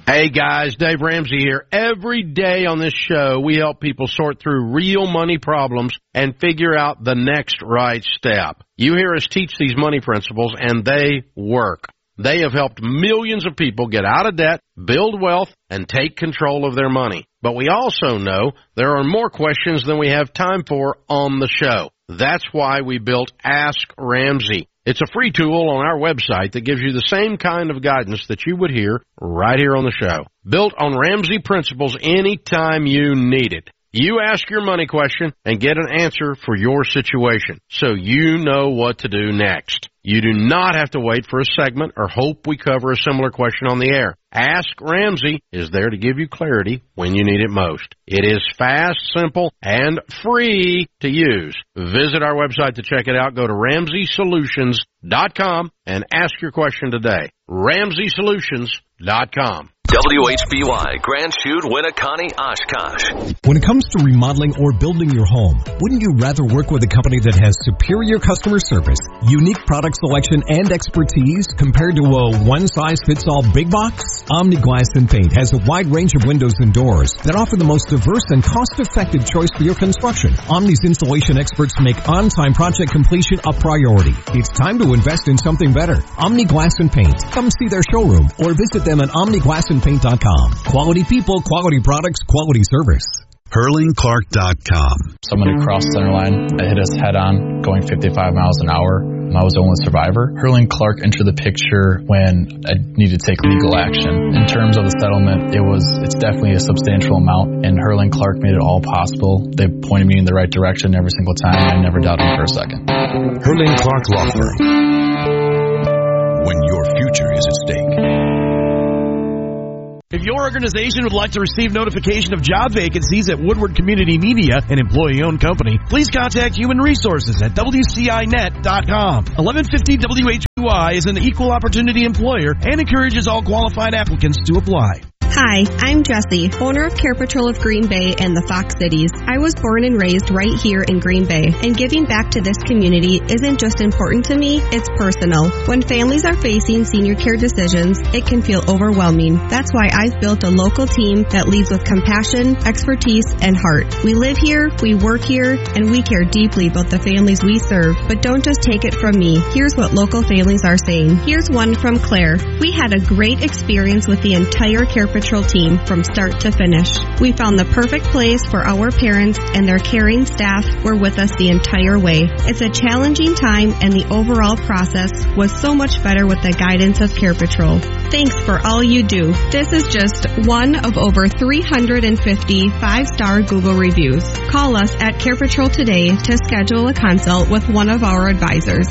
Hey guys, Dave Ramsey here. Every day on this show, we help people sort through real money problems and figure out the next right step. You hear us teach these money principles, and they work. They have helped millions of people get out of debt, build wealth, and take control of their money. But we also know there are more questions than we have time for on the show. That's why we built Ask Ramsey. It's a free tool on our website that gives you the same kind of guidance that you would hear right here on the show. Built on Ramsey principles anytime you need it. You ask your money question and get an answer for your situation, so you know what to do next. You do not have to wait for a segment or hope we cover a similar question on the air. Ask Ramsey is there to give you clarity when you need it most. It is fast, simple, and free to use. Visit our website to check it out. Go to RamseySolutions.com and ask your question today. RamseySolutions.com. WHBY, Grand Chute, Winneconne, Oshkosh. When it comes to remodeling or building your home, wouldn't you rather work with a company that has superior customer service, unique product selection, and expertise compared to a one-size-fits-all big box? Omni Glass and Paint has a wide range of windows and doors that offer the most diverse and cost-effective choice for your construction. Omni's installation experts make on-time project completion a priority. It's time to invest in something better. Omni Glass and Paint. Come see their showroom or visit them at omniglassandpaint.com. Quality people, quality products, quality service. HurlingClark.com. Someone who crossed center line, hit us head on, going 55 miles an hour. I was the only survivor. Hurling Clark entered the picture when I needed to take legal action. In terms of the settlement, it's definitely a substantial amount, and Hurling Clark made it all possible. They pointed me in the right direction every single time. I never doubted them for a second. Hurling Clark Law Firm. When your future is at stake. If your organization would like to receive notification of job vacancies at Woodward Community Media, an employee-owned company, please contact Human Resources at WCINet.com. 1150 WHBY is an equal opportunity employer and encourages all qualified applicants to apply. Hi, I'm Jessie, owner of Care Patrol of Green Bay and the Fox Cities. I was born and raised right here in Green Bay, and giving back to this community isn't just important to me, it's personal. When families are facing senior care decisions, it can feel overwhelming. That's why I've built a local team that leads with compassion, expertise, and heart. We live here, we work here, and we care deeply about the families we serve. But don't just take it from me. Here's what local families are saying. Here's one from Claire. We had a great experience with the entire Care Patrol team from start to finish. We found the perfect place for our parents, and their caring staff were with us the entire way. It's a challenging time, and the overall process was so much better with the guidance of Care Patrol. Thanks for all you do. This is just one of over 350 five-star Google reviews. Call us at Care Patrol today to schedule a consult with one of our advisors.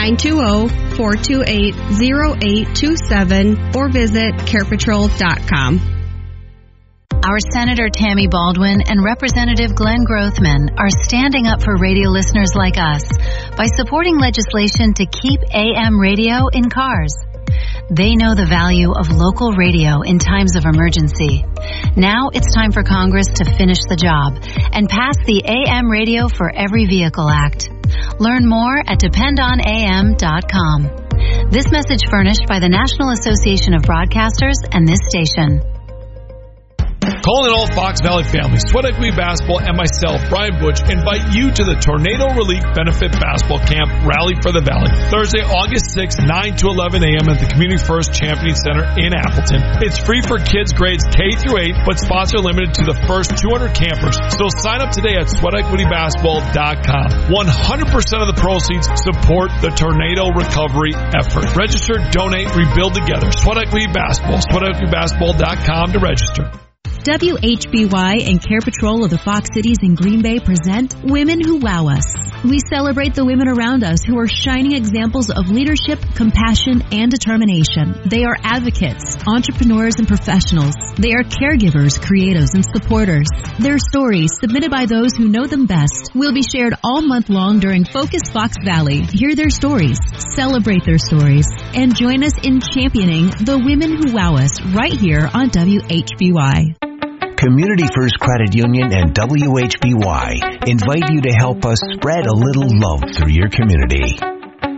920-428-0827 or visit carepatrol.com. Our Senator Tammy Baldwin and Representative Glenn Grothman are standing up for radio listeners like us by supporting legislation to keep AM radio in cars. They know the value of local radio in times of emergency. Now it's time for Congress to finish the job and pass the AM Radio for Every Vehicle Act. Learn more at dependonam.com. This message furnished by the National Association of Broadcasters and this station. Calling all Fox Valley families, Sweat Equity Basketball and myself, Brian Butch, invite you to the Tornado Relief Benefit Basketball Camp Rally for the Valley. Thursday, August 6th, 9 to 11 a.m. at the Community First Championing Center in Appleton. It's free for kids grades K through 8, but spots are limited to the first 200 campers. So sign up today at sweatequitybasketball.com. 100% of the proceeds support the tornado recovery effort. Register, donate, rebuild together. Sweat Equity Basketball. SweatEquityBasketball.com to register. WHBY and Care Patrol of the Fox Cities in Green Bay present Women Who Wow Us. We celebrate the women around us who are shining examples of leadership, compassion, and determination. They are advocates, entrepreneurs, and professionals. They are caregivers, creatives, and supporters. Their stories, submitted by those who know them best, will be shared all month long during Focus Fox Valley. Hear their stories, celebrate their stories, and join us in championing the women who wow us right here on WHBY. Community First Credit Union and WHBY invite you to help us spread a little love through your community.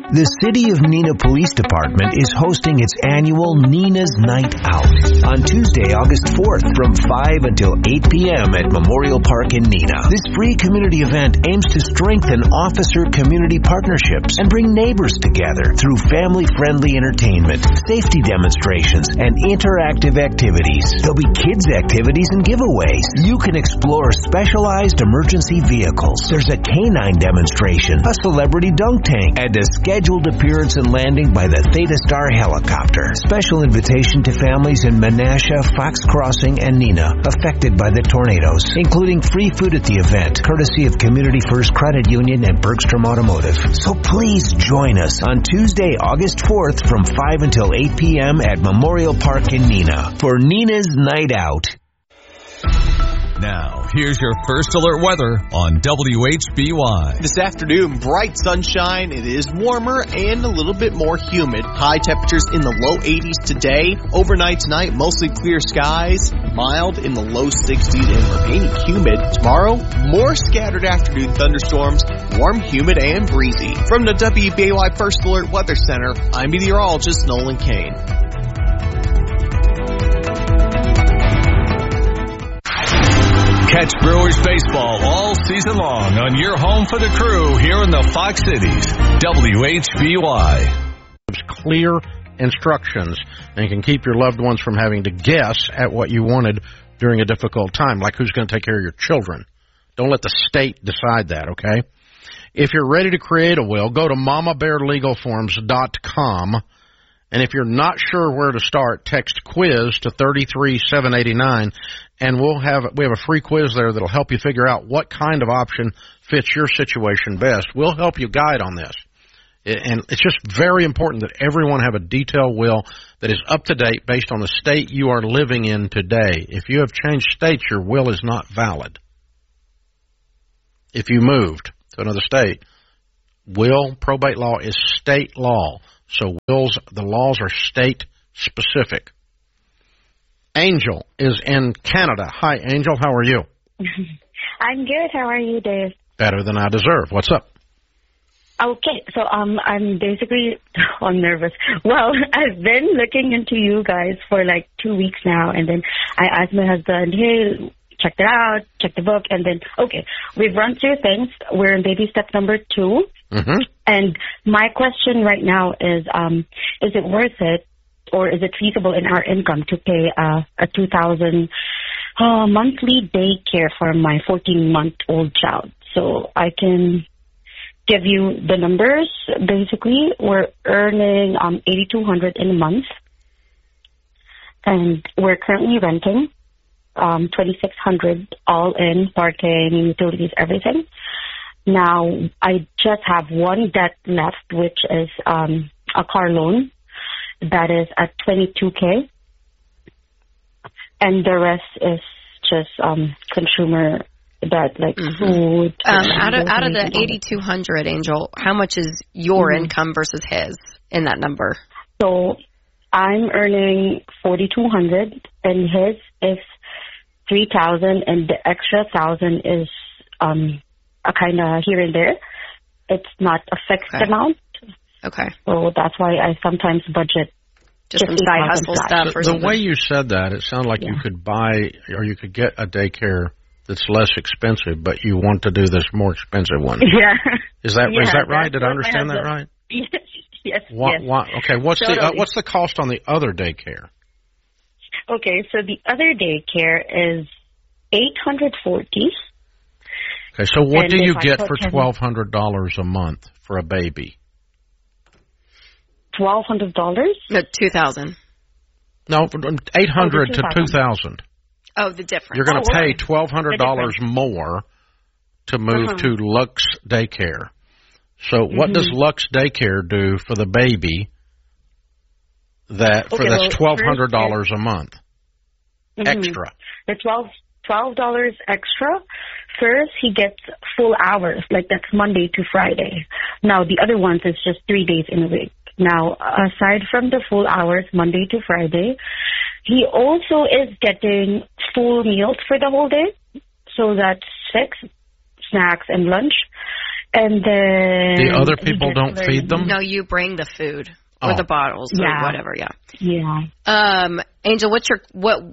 The City of Neenah Police Department is hosting its annual Neenah's Night Out on Tuesday, August 4th from 5 until 8 p.m. at Memorial Park in Neenah. This free community event aims to strengthen officer-community partnerships and bring neighbors together through family-friendly entertainment, safety demonstrations, and interactive activities. There'll be kids' activities and giveaways. You can explore specialized emergency vehicles. There's a canine demonstration, a celebrity dunk tank, and a scheduled appearance and landing by the Theta Star helicopter. Special invitation to families in Menasha, Fox Crossing, and Neenah affected by the tornadoes, including free food at the event, courtesy of Community First Credit Union and Bergstrom Automotive. So please join us on Tuesday, August 4th from 5 until 8 p.m. at Memorial Park in Neenah for Neenah's Night Out. Now, here's your first alert weather on WHBY. This afternoon, bright sunshine. It is warmer and a little bit more humid. High temperatures in the low 80s today. Overnight tonight, mostly clear skies. Mild in the low 60s and remaining humid. Tomorrow, more scattered afternoon thunderstorms. Warm, humid, and breezy. From the WBAY First Alert Weather Center, I'm meteorologist Nolan Kane. Catch Brewers baseball all season long on your home for the crew here in the Fox Cities. WHBY. Clear instructions and can keep your loved ones from having to guess at what you wanted during a difficult time, like who's going to take care of your children. Don't let the state decide that, okay? If you're ready to create a will, go to mamabearlegalforms.com. And if you're not sure where to start, text quiz to 33789, and we have a free quiz there that'll help you figure out what kind of option fits your situation best. We'll help you guide on this. And it's just very important that everyone have a detailed will that is up to date based on the state you are living in today. If you have changed states, your will is not valid. If you moved to another state, probate law is state law. So the laws are state-specific. Angel is in Canada. Hi, Angel. How are you? I'm good. How are you, Dave? Better than I deserve. What's up? Okay, so I'm basically I'm nervous. Well, I've been looking into you guys for like 2 weeks now, and then I asked my husband, hey, check it out, check the book, and then, okay, we've run through things. We're in baby step number 2. Mm-hmm. And my question right now is it worth it, or is it feasible in our income to pay a $2,000 monthly daycare for my 14-month-old child? So I can give you the numbers. Basically, we're earning $8,200 in a month, and we're currently renting $2,600 all in, parking, utilities, everything. Now, I just have one debt left, which is a car loan that is at $22,000, and the rest is just consumer debt, like food. Out of the $8,200, Angel, how much is your income versus his in that number? So I'm earning $4,200, and his is $3,000, and the extra $1,000 is a kind of here and there. It's not a fixed amount. Okay. So that's why I sometimes budget just some side hustle stuff. The way you said that, it sounded like you could buy or you could get a daycare that's less expensive, but you want to do this more expensive one. Yeah. Is that right? Did I understand that right? Yes. Okay. What's the cost on the other daycare? Okay, so the other daycare is $840. Okay, so what do you get for $1,200 a month for a baby? $1,200? No, $2,000. No, $800 to $2,000. Oh, the difference. You're going to pay $1,200 more to move to Lux Daycare. So what does Lux Daycare do for the baby that's $1,200 a month extra? The $12 extra. First, he gets full hours, like that's Monday to Friday. Now, the other ones is just 3 days in a week. Now, aside from the full hours, Monday to Friday, he also is getting full meals for the whole day. So that's 6 snacks and lunch. And then The other people don't feed them? No, you bring the food or the bottles or whatever. Yeah. Angel, what's your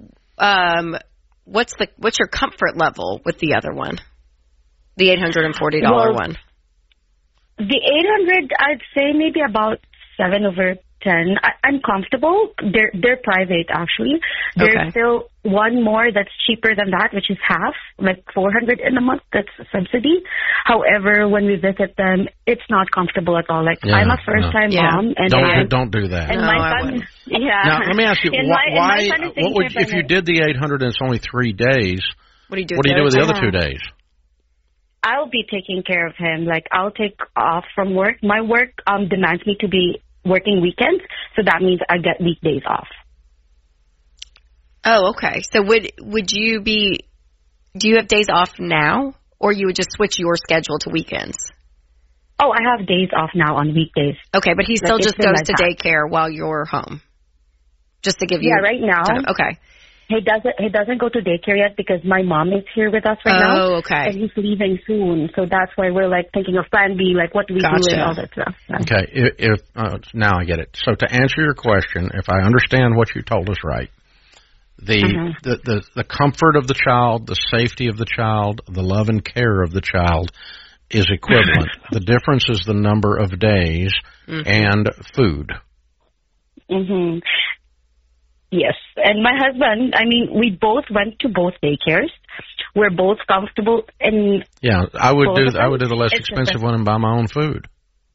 comfort level with the other one? The $840 one. The 800, I'd say maybe about 7/10. I'm comfortable. They're private, actually. There's still one more that's cheaper than that, which is half, like $400 in a month. That's a subsidy. However, when we visit them, it's not comfortable at all. Like I'm a first-time mom, and don't do that. And my son, Now let me ask you, why? What would if you did the 800 and it's only 3 days? What do you do? What do you do with the other 2 days? I'll be taking care of him. Like, I'll take off from work. My work demands me to be working weekends, so that means I get weekdays off. Oh, okay. So would you be? Do you have days off now, or you would just switch your schedule to weekends? Oh, I have days off now on weekdays. Okay, but he still just goes to daycare while you're home, just to give you. Yeah, right now. Time. Okay. He doesn't go to daycare yet because my mom is here with us right now. Oh, okay. And he's leaving soon, so that's why we're like thinking of plan B, like what do we do and all that stuff. Okay, if now I get it. So to answer your question, if I understand what you told us right, the comfort of the child, the safety of the child, the love and care of the child is equivalent. The difference is the number of days and food. Mm-hmm. Yes, and my husband, I mean, we both went to both daycares. We're both comfortable in. Yeah, I would do the less expensive one and buy my own food.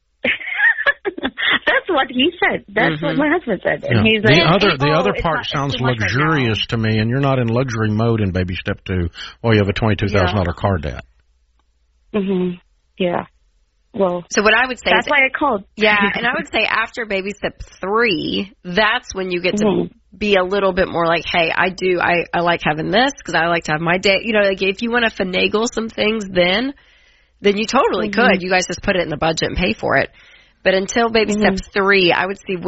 That's what he said. That's what my husband said. And he's like, the other part sounds luxurious to me, and you're not in luxury mode in baby step 2. Well, you have a $22,000 car debt. Mhm. Yeah. Well, so what I would say that's why I called. Yeah, and I would say after baby step 3, that's when you get to be a little bit more like, hey, I like having this because I like to have my day. You know, like if you want to finagle some things, then you totally could. You guys just put it in the budget and pay for it. But until baby step 3, I would see